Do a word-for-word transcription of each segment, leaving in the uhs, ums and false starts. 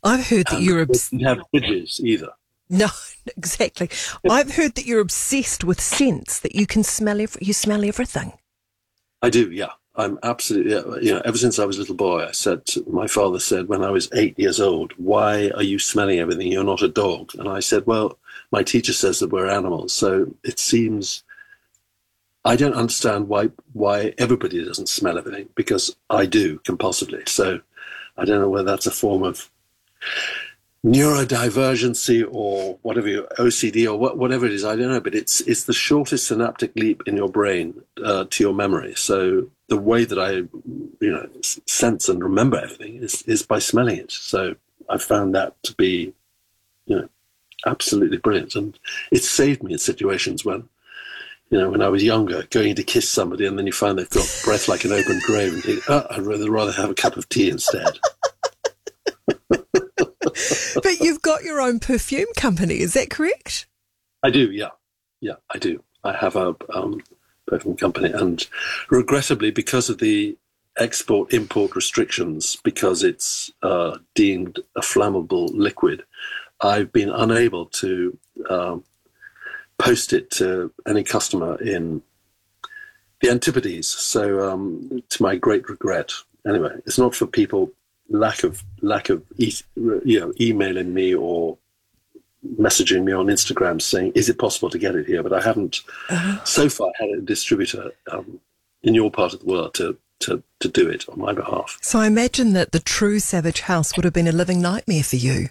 I've heard that and you're they obs- didn't have fridges either. No, exactly. I've heard that you're obsessed with scents, that you can smell every, you smell everything. I do, yeah. I'm absolutely, you know, ever since I was a little boy, I said, my father said when I was eight years old, why are you smelling everything? You're not a dog. And I said, well, my teacher says that we're animals. So it seems, I don't understand why why everybody doesn't smell everything, because I do compulsively. So I don't know whether that's a form of neurodivergency or whatever, your O C D or what, whatever it is, I don't know, but it's it's the shortest synaptic leap in your brain uh, to your memory. So the way that I, you know, sense and remember everything is, is by smelling it. So I found that to be, you know, absolutely brilliant. And it's saved me in situations when, you know, when I was younger, going to kiss somebody and then you find they've got breath like an open grave and think, oh, I'd rather, rather have a cup of tea instead. But you've got your own perfume company, is that correct? I do, yeah. Yeah, I do. I have a um, perfume company. And regrettably, because of the export-import restrictions, because it's uh, deemed a flammable liquid, I've been unable to um, post it to any customer in the Antipodes. So um, to my great regret. Anyway, it's not for people... lack of lack of e- you know emailing me or messaging me on Instagram saying, is it possible to get it here? But I haven't uh-huh. so far had a distributor um, in your part of the world to, to, to do it on my behalf. So I imagine that the true Savage House would have been a living nightmare for you.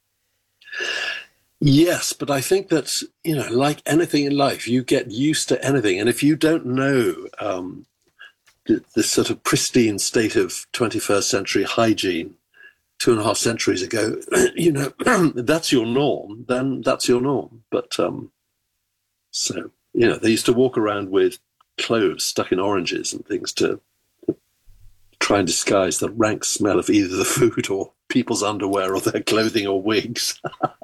Yes, but I think that, you know, like anything in life, you get used to anything. And if you don't know um, this sort of pristine state of twenty-first century hygiene two and a half centuries ago, you know, that's your norm, then that's your norm. But um, so, you know, they used to walk around with cloves stuck in oranges and things to try and disguise the rank smell of either the food or people's underwear or their clothing or wigs.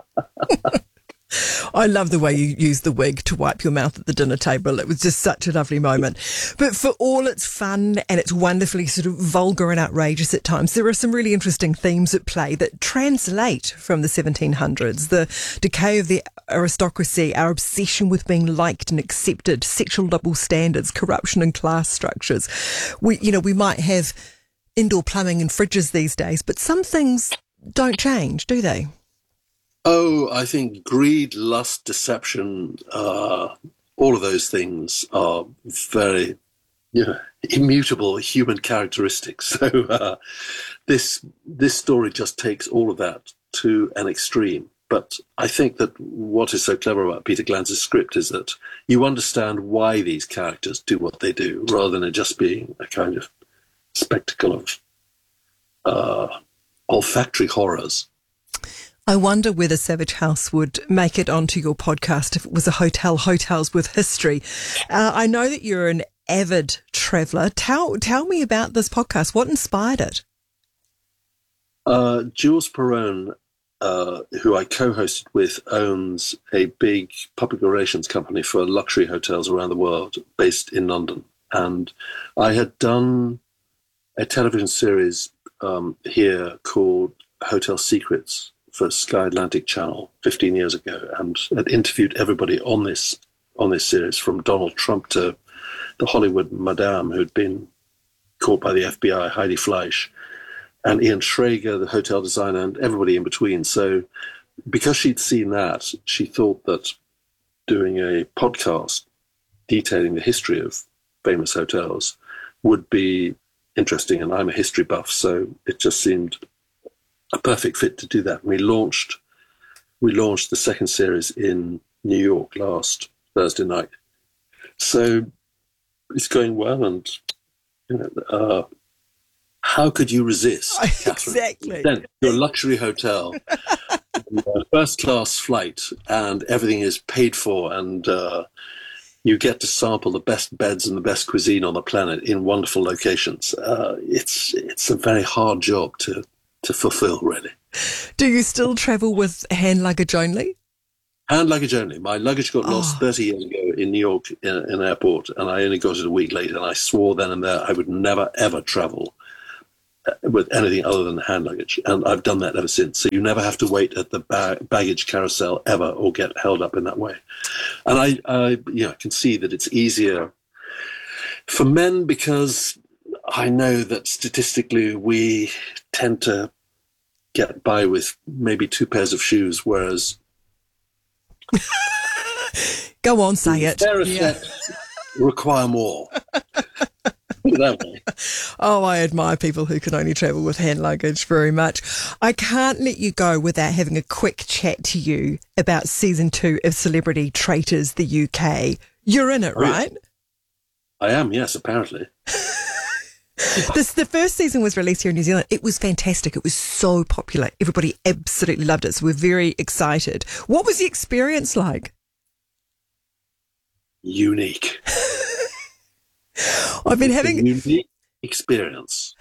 I love the way you use the wig to wipe your mouth at the dinner table. It was just such a lovely moment. But for all its fun and it's wonderfully sort of vulgar and outrageous at times, there are some really interesting themes at play that translate from the seventeen hundreds. The decay of the aristocracy, our obsession with being liked and accepted, sexual double standards, corruption and class structures. We, you know, we might have indoor plumbing and fridges these days, but some things don't change, do they? Oh, I think greed, lust, deception, uh, all of those things are very, you know, immutable human characteristics. So uh, this this story just takes all of that to an extreme. But I think that what is so clever about Peter Glantz's script is that you understand why these characters do what they do, rather than it just being a kind of spectacle of uh, olfactory horrors. I wonder whether Savage House would make it onto your podcast if it was a hotel, Hotels with History. Uh, I know that you're an avid traveller. Tell tell me about this podcast. What inspired it? Uh, Jules Perron, uh, who I co-hosted with, owns a big public relations company for luxury hotels around the world based in London. And I had done a television series um, here called Hotel Secrets for Sky Atlantic Channel fifteen years ago, and had interviewed everybody on this on this series, from Donald Trump to the Hollywood madame who'd been caught by the F B I, Heidi Fleisch, and Ian Schrager, the hotel designer, and everybody in between. So because she'd seen that, she thought that doing a podcast detailing the history of famous hotels would be interesting, and I'm a history buff, so it just seemed a perfect fit to do that. We launched we launched the second series in New York last Thursday night. So it's going well, and you know, uh, how could you resist, Catherine? Exactly. Then you're a luxury hotel, first class flight, and everything is paid for, and uh, you get to sample the best beds and the best cuisine on the planet in wonderful locations. Uh, it's it's a very hard job to. to fulfill, really. Do you still travel with hand luggage only? Hand luggage only. My luggage got lost Oh. thirty years ago in New York in, in an airport, and I only got it a week later, and I swore then and there I would never, ever travel with anything other than hand luggage. And I've done that ever since. So you never have to wait at the ba- baggage carousel ever or get held up in that way. And I, I you know, can see that it's easier for men because I know that statistically we tend to get by with maybe two pairs of shoes, whereas... Go on, say it. Yeah. Require more. That way. Oh, I admire people who can only travel with hand luggage very much. I can't let you go without having a quick chat to you about season two of Celebrity Traitors the U K. You're in it, oh, right? Yes. I am, yes, apparently. This, the first season was released here in New Zealand. It was fantastic. It was so popular. Everybody absolutely loved it. So we're very excited. What was the experience like? Unique. I've been having a unique experience.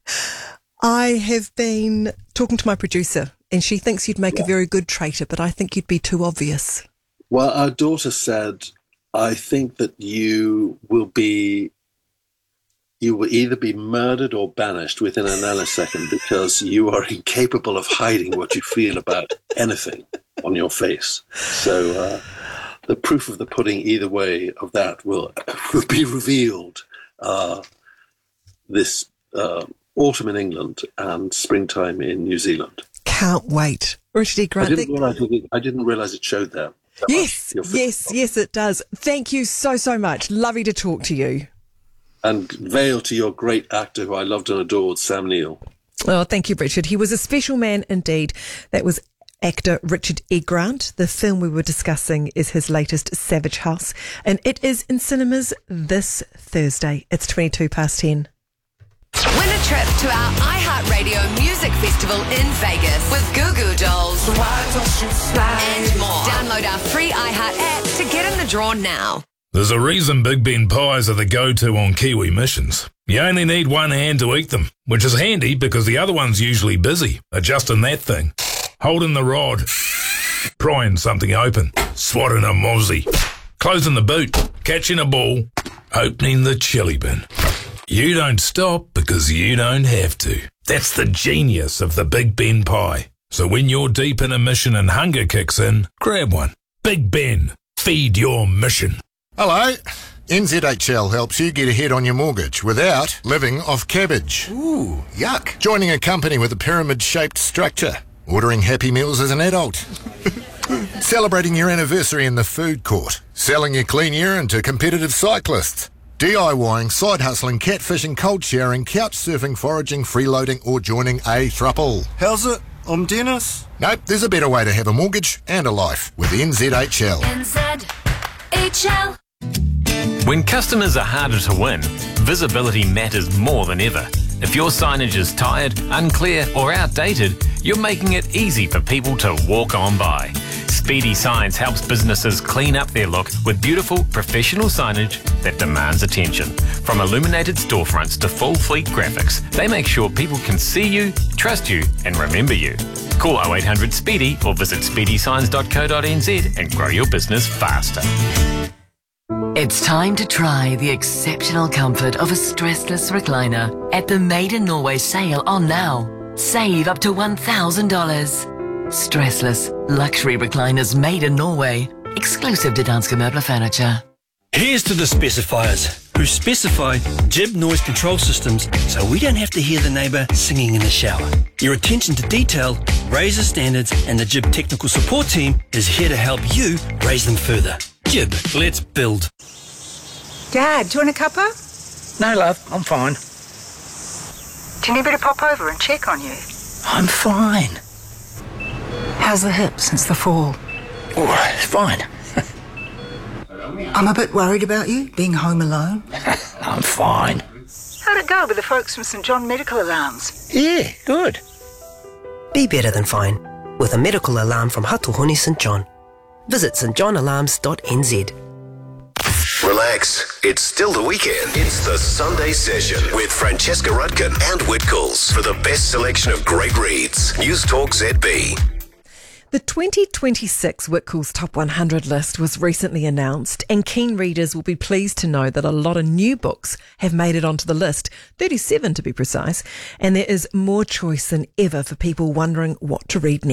I have been talking to my producer, and she thinks you'd make yeah. a very good traitor, but I think you'd be too obvious. Well, our daughter said, I think that you will be, you will either be murdered or banished within a nanosecond because you are incapable of hiding what you feel about anything on your face. So uh, the proof of the pudding either way of that will, will be revealed uh, this uh, autumn in England and springtime in New Zealand. Can't wait. Richard E. Grant. I didn't realise it, I didn't realise it showed there. Yes, yes, yes, it does. Thank you so, so much. Lovely to talk to you. And veil to your great actor who I loved and adored, Sam Neill. Oh, thank you, Richard. He was a special man indeed. That was actor Richard E. Grant. The film we were discussing is his latest, Savage House, and it is in cinemas this Thursday. It's twenty-two past ten. Win a trip to our iHeartRadio Music Festival in Vegas with Goo Goo Dolls and more. Download our free iHeart app to get in the draw now. There's a reason Big Ben pies are the go-to on Kiwi missions. You only need one hand to eat them, which is handy because the other one's usually busy adjusting that thing, holding the rod, prying something open, swatting a mozzie, closing the boot, catching a ball, opening the chili bin. You don't stop because you don't have to. That's the genius of the Big Ben pie. So when you're deep in a mission and hunger kicks in, grab one. Big Ben, feed your mission. Hello. N Z H L helps you get ahead on your mortgage without living off cabbage. Ooh, yuck. Joining a company with a pyramid-shaped structure. Ordering Happy Meals as an adult. Celebrating your anniversary in the food court. Selling your clean urine to competitive cyclists. DIYing, side hustling, catfishing, cold showering, couch surfing, foraging, freeloading, or joining a thruple. How's it? I'm Dennis. Nope, there's a better way to have a mortgage and a life with N Z H L. N Z H L. When customers are harder to win, visibility matters more than ever. If your signage is tired, unclear, or outdated, you're making it easy for people to walk on by. Speedy Signs helps businesses clean up their look with beautiful, professional signage that demands attention. From illuminated storefronts to full fleet graphics, they make sure people can see you, trust you, and remember you. Call oh eight hundred SPEEDY or visit speedy signs dot co dot n z and grow your business faster. It's time to try the exceptional comfort of a stressless recliner at the Made in Norway sale on now. Save up to one thousand dollars. Stressless luxury recliners made in Norway. Exclusive to Danske Møbler Furniture. Here's to the specifiers, who specify Jib noise control systems so we don't have to hear the neighbour singing in the shower. Your attention to detail raises standards, and the Jib technical support team is here to help you raise them further. Jib, let's build. Dad, do you want a cuppa? No, love, I'm fine. Do you need me to pop over and check on you? I'm fine. How's the hip since the fall? Oh, it's fine. I'm a bit worried about you, being home alone. I'm fine. How'd it go with the folks from St John Medical Alarms? Yeah, good. Be better than fine with a medical alarm from Hatuhuni St John. Visit st john alarms dot n z. Relax, it's still the weekend. It's the Sunday Session with Francesca Rudkin and Whitcoulls for the best selection of great reads. News Talk Z B. The twenty twenty-six Whitcoul's Top one hundred list was recently announced, and keen readers will be pleased to know that a lot of new books have made it onto the list, thirty-seven to be precise, and there is more choice than ever for people wondering what to read next.